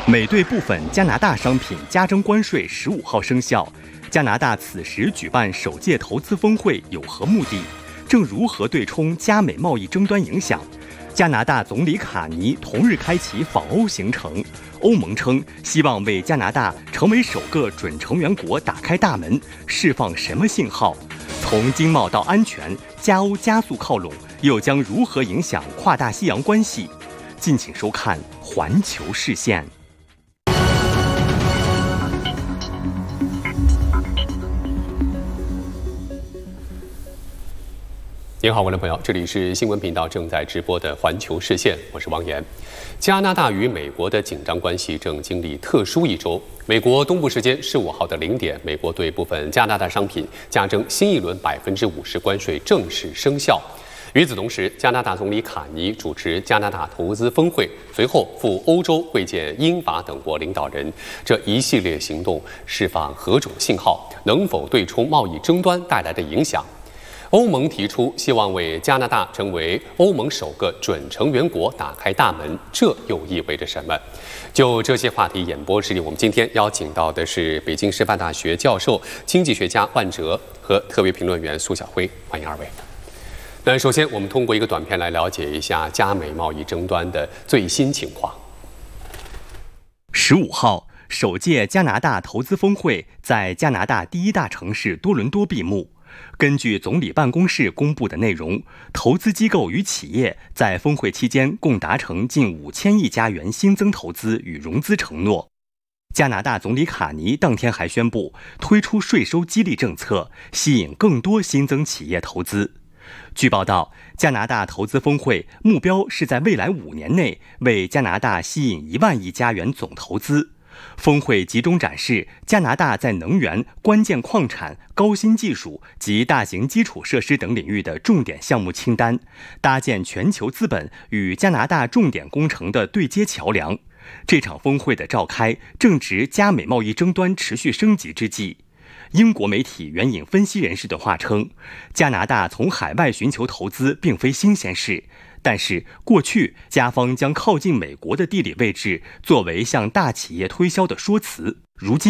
美对部分加拿大商品加征关税15号生效。加拿大此时举办首届投资峰会有何目的？正如何对冲加美贸易争端影响？加拿大总理卡尼同日开启访欧行程。欧盟称希望为加拿大成为首个准成员国打开大门，释放什么信号？从经贸到安全，加欧加速靠拢，又将如何影响跨大西洋关系？敬请收看《环球视线》。 您好，观众朋友，这里是新闻频道正在直播的环球视线，我是王岩。加拿大与美国的紧张关系正经历特殊一周。美国东部时间15号的0点，美国对部分加拿大商品加征新一轮50%关税正式生效。与此同时，加拿大总理卡尼主持加拿大投资峰会，随后赴欧洲会见英法等国领导人。这一系列行动释放何种信号？能否对冲贸易争端带来的影响？欧盟提出希望为加拿大成为欧盟首个准成员国打开大门，这又意味着什么？就这些话题演播室里，我们今天邀请到的是北京师范大学教授、经济学家万哲和特别评论员苏晓辉，欢迎二位。那首先，我们通过一个短片来了解一下加美贸易争端的最新情况。 15号，首届加拿大投资峰会在加拿大第一大城市多伦多闭幕。根据总理办公室公布的内容，投资机构与企业在峰会期间共达成近5000亿加元新增投资与融资承诺。加拿大总理卡尼当天还宣布推出税收激励政策，吸引更多新增企业投资。据报道，加拿大投资峰会目标是在未来5年内为加拿大吸引1万亿加元总投资。峰会集中展示加拿大在能源、关键矿产、高新技术及大型基础设施等领域的重点项目清单，搭建全球资本与加拿大重点工程的对接桥梁。这场峰会的召开正值加美贸易争端持续升级之际。英国媒体援引分析人士的话称，加拿大从海外寻求投资并非新鲜事，但是过去加方将靠近美国的地理位置作为向大企业推销的说辞，如今